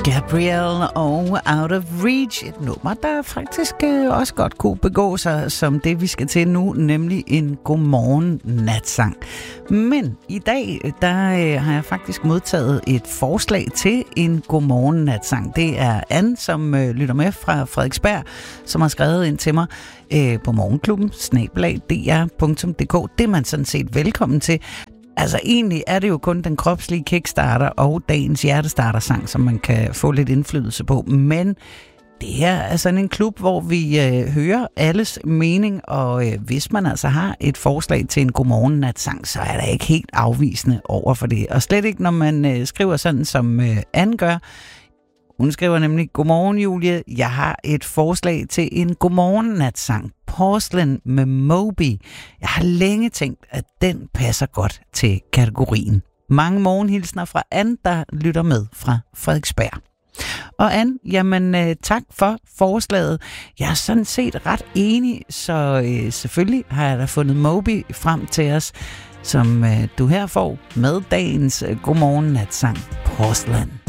Gabrielle og Out of Reach. Et nummer, der faktisk også godt kunne begå sig som det, vi skal til nu, nemlig en godmorgen natsang. Men i dag, der har jeg faktisk modtaget et forslag til en godmorgen natsang. Det er Anne, som lytter med fra Frederiksberg, som har skrevet ind til mig på morgenklubben@dr.dk. Det er man sådan set velkommen til. Altså egentlig er det jo kun den kropslige kickstarter og dagens hjertestarter-sang, som man kan få lidt indflydelse på. Men det her er sådan en klub, hvor vi hører alles mening, og hvis man altså har et forslag til en godmorgen-nat-sang, så er der ikke helt afvisende over for det. Og slet ikke, når man skriver sådan, som Anne gør. Hun skriver nemlig, godmorgen Julie, jeg har et forslag til en godmorgen-nat-sang. Porcelain med Moby. Jeg har længe tænkt, at den passer godt til kategorien. Mange morgenhilsner fra Anne, der lytter med fra Frederiksberg. Og Anne, jamen tak for forslaget. Jeg er sådan set ret enig, så selvfølgelig har jeg da fundet Moby frem til os, som du her får med dagens godmorgen-nat-sang Porcelain.